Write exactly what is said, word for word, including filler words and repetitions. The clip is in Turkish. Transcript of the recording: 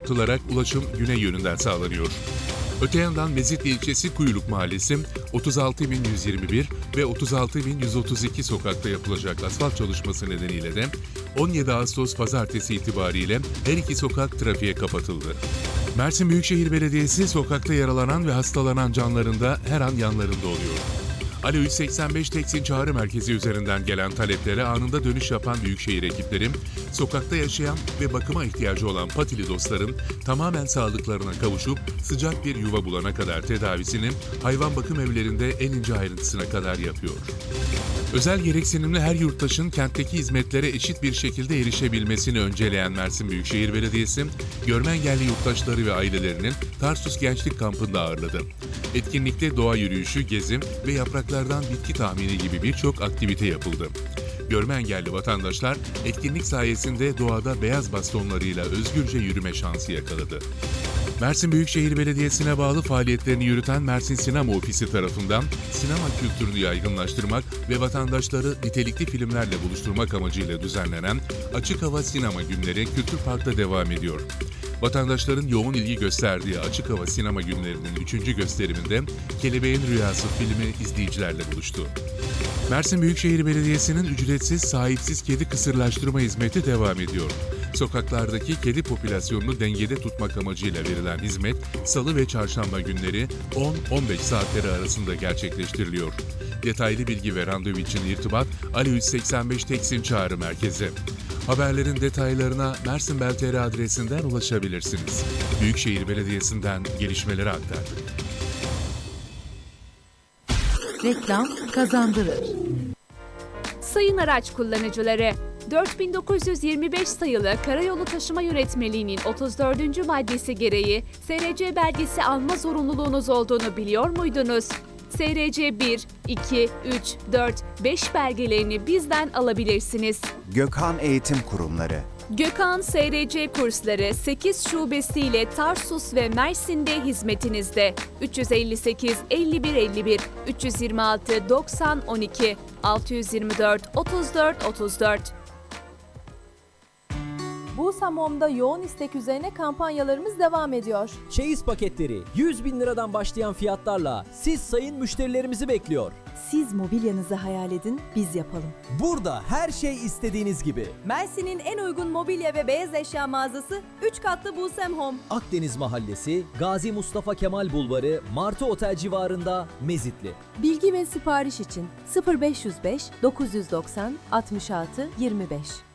kapatılarak ulaşım güney yönünden sağlanıyor. Öte yandan Mezitli ilçesi Kuyuluk Mahallesi otuz altı bin yüz yirmi bir ve otuz altı bin yüz otuz iki sokakta yapılacak asfalt çalışması nedeniyle de on yedi Ağustos Pazartesi itibariyle her iki sokak trafiğe kapatıldı. Mersin Büyükşehir Belediyesi sokakta yaralanan ve hastalanan canların da her an yanlarında oluyor. Alo yüz seksen beş Teksin Çağrı Merkezi üzerinden gelen taleplere anında dönüş yapan Büyükşehir ekipleri, sokakta yaşayan ve bakıma ihtiyacı olan patili dostların tamamen sağlıklarına kavuşup sıcak bir yuva bulana kadar tedavisini hayvan bakım evlerinde en ince ayrıntısına kadar yapıyor. Özel gereksinimli her yurttaşın kentteki hizmetlere eşit bir şekilde erişebilmesini önceleyen Mersin Büyükşehir Belediyesi, görme engelli yurttaşları ve ailelerinin Tarsus Gençlik Kampı'nda ağırladı. Etkinlikte doğa yürüyüşü, gezim ve yapraklardan bitki tahmini gibi birçok aktivite yapıldı. Görme engelli vatandaşlar etkinlik sayesinde doğada beyaz bastonlarıyla özgürce yürüme şansı yakaladı. Mersin Büyükşehir Belediyesi'ne bağlı faaliyetlerini yürüten Mersin Sinema Ofisi tarafından sinema kültürünü yaygınlaştırmak ve vatandaşları nitelikli filmlerle buluşturmak amacıyla düzenlenen Açık Hava Sinema Günleri Kültür Park'ta devam ediyor. Vatandaşların yoğun ilgi gösterdiği Açık Hava Sinema Günleri'nin üçüncü gösteriminde Kelebeğin Rüyası filmi izleyicilerle buluştu. Mersin Büyükşehir Belediyesi'nin ücretsiz sahipsiz kedi kısırlaştırma hizmeti devam ediyor. Sokaklardaki kedi popülasyonunu dengede tutmak amacıyla verilen hizmet, Salı ve Çarşamba günleri on on beş saatleri arasında gerçekleştiriliyor. Detaylı bilgi ve randevu için irtibat Alo yüz seksen beş Teksin Çağrı Merkezi. Haberlerin detaylarına Mersinbel nokta tr adresinden ulaşabilirsiniz. Büyükşehir Belediyesi'nden gelişmeleri aktardık. Reklam kazandırır. Sayın araç kullanıcıları, dört bin dokuz yüz yirmi beş sayılı Karayolu Taşıma Yönetmeliği'nin otuz dördüncü maddesi gereği S R C belgesi alma zorunluluğunuz olduğunu biliyor muydunuz? S R C bir, iki, üç, dört, beş belgelerini bizden alabilirsiniz. Gökhan Eğitim Kurumları. Gökhan S R C kursları sekiz şubesiyle Tarsus ve Mersin'de hizmetinizde. üç yüz elli sekiz elli bir elli bir, üç yüz yirmi altı doksan on iki, altı yüz yirmi dört otuz dört otuz dört. Busam Home'da yoğun istek üzerine kampanyalarımız devam ediyor. Çeyiz paketleri yüz bin liradan başlayan fiyatlarla siz sayın müşterilerimizi bekliyor. Siz mobilyanızı hayal edin, biz yapalım. Burada her şey istediğiniz gibi. Mersin'in en uygun mobilya ve beyaz eşya mağazası üç katlı Busam Home. Akdeniz Mahallesi, Gazi Mustafa Kemal Bulvarı, Martı Otel civarında, Mezitli. Bilgi ve sipariş için sıfır beş yüz beş dokuz yüz doksan altmış altı yirmi beş.